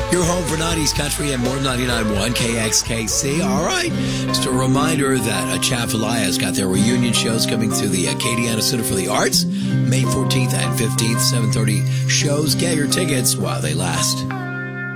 Your home for 90s country and more 99.1 KXKC. All right. Just a reminder that Atchafalaya has got their reunion shows coming to the Acadiana Center for the Arts, May 14th and 15th, 7:30 shows. Get your tickets while they last.